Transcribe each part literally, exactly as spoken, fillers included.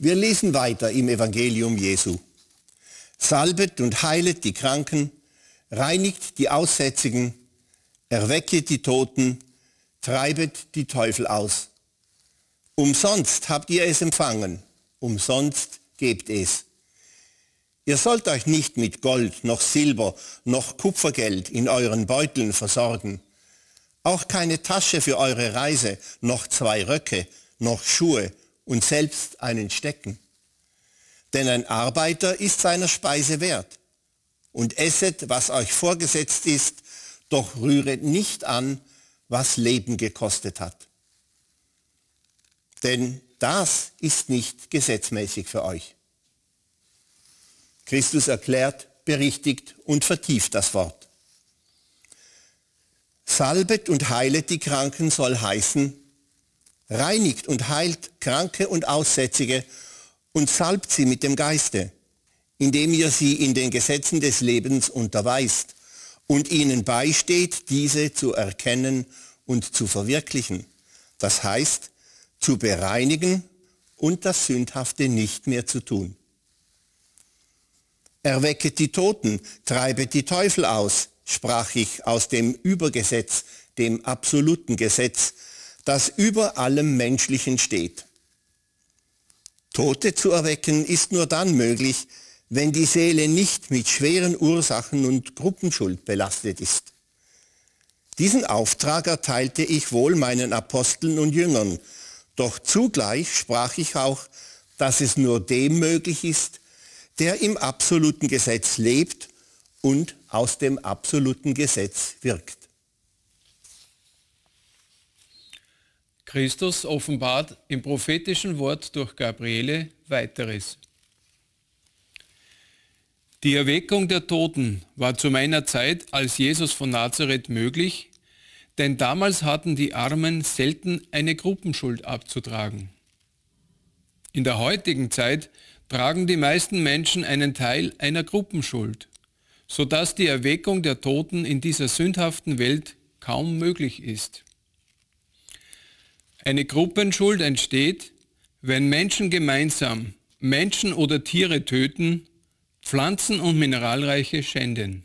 Wir lesen weiter im Evangelium Jesu. Salbet und heilet die Kranken, reinigt die Aussätzigen, erwecket die Toten, treibet die Teufel aus. Umsonst habt ihr es empfangen, umsonst gebt es. Ihr sollt euch nicht mit Gold, noch Silber, noch Kupfergeld in euren Beuteln versorgen, auch keine Tasche für eure Reise, noch zwei Röcke, noch Schuhe und selbst einen Stecken. Denn ein Arbeiter ist seiner Speise wert. Und esset, was euch vorgesetzt ist, doch rühret nicht an, was Leben gekostet hat. Denn das ist nicht gesetzmäßig für euch. Christus erklärt, berichtigt und vertieft das Wort. Salbet und heilet die Kranken soll heißen, reinigt und heilt Kranke und Aussätzige und salbt sie mit dem Geiste, indem ihr sie in den Gesetzen des Lebens unterweist und ihnen beisteht, diese zu erkennen und zu verwirklichen. Das heißt, zu bereinigen und das Sündhafte nicht mehr zu tun. Erwecket die Toten, treibet die Teufel aus, sprach ich aus dem Übergesetz, dem absoluten Gesetz, das über allem Menschlichen steht. Tote zu erwecken ist nur dann möglich, wenn die Seele nicht mit schweren Ursachen und Gruppenschuld belastet ist. Diesen Auftrag erteilte ich wohl meinen Aposteln und Jüngern, doch zugleich sprach ich auch, dass es nur dem möglich ist, der im absoluten Gesetz lebt und aus dem absoluten Gesetz wirkt. Christus offenbart im prophetischen Wort durch Gabriele weiteres. Die Erweckung der Toten war zu meiner Zeit als Jesus von Nazareth möglich, denn damals hatten die Armen selten eine Gruppenschuld abzutragen. In der heutigen Zeit tragen die meisten Menschen einen Teil einer Gruppenschuld, sodass die Erweckung der Toten in dieser sündhaften Welt kaum möglich ist. Eine Gruppenschuld entsteht, wenn Menschen gemeinsam Menschen oder Tiere töten, Pflanzen- und Mineralreiche schänden.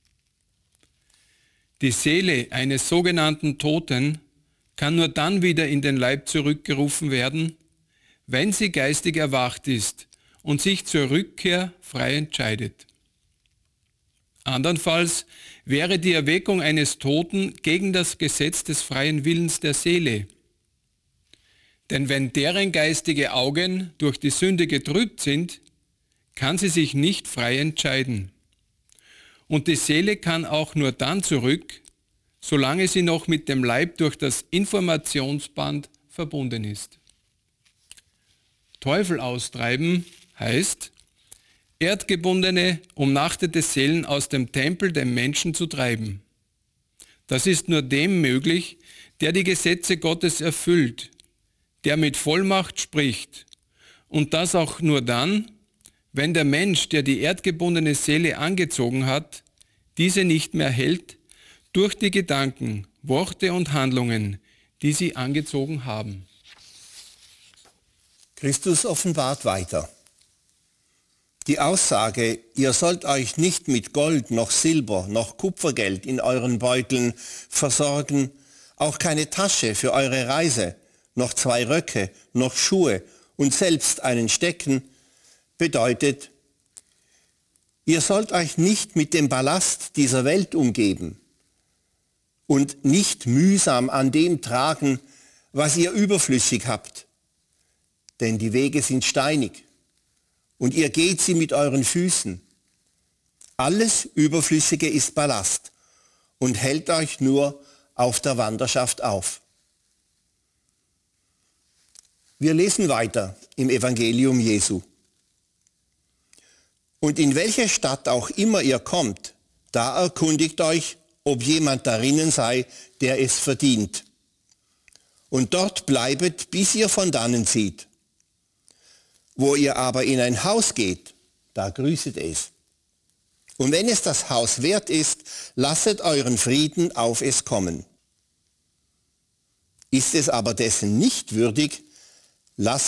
Die Seele eines sogenannten Toten kann nur dann wieder in den Leib zurückgerufen werden, wenn sie geistig erwacht ist und sich zur Rückkehr frei entscheidet. Andernfalls wäre die Erweckung eines Toten gegen das Gesetz des freien Willens der Seele. Denn wenn deren geistige Augen durch die Sünde getrübt sind, kann sie sich nicht frei entscheiden. Und die Seele kann auch nur dann zurück, solange sie noch mit dem Leib durch das Informationsband verbunden ist. Teufel austreiben heißt, erdgebundene, umnachtete Seelen aus dem Tempel dem Menschen zu treiben. Das ist nur dem möglich, der die Gesetze Gottes erfüllt, der mit Vollmacht spricht, und das auch nur dann, wenn der Mensch, der die erdgebundene Seele angezogen hat, diese nicht mehr hält durch die Gedanken, Worte und Handlungen, die sie angezogen haben. Christus offenbart weiter. Die Aussage, ihr sollt euch nicht mit Gold, noch Silber, noch Kupfergeld in euren Beuteln versorgen, auch keine Tasche für eure Reise, noch zwei Röcke, noch Schuhe und selbst einen Stecken, bedeutet, ihr sollt euch nicht mit dem Ballast dieser Welt umgeben und nicht mühsam an dem tragen, was ihr überflüssig habt. Denn die Wege sind steinig und ihr geht sie mit euren Füßen. Alles Überflüssige ist Ballast und hält euch nur auf der Wanderschaft auf. Wir lesen weiter im Evangelium Jesu. Und in welche Stadt auch immer ihr kommt, da erkundigt euch, ob jemand darinnen sei, der es verdient. Und dort bleibet, bis ihr von dannen zieht. Wo ihr aber in ein Haus geht, da grüßet es. Und wenn es das Haus wert ist, lasset euren Frieden auf es kommen. Ist es aber dessen nicht würdig, lasset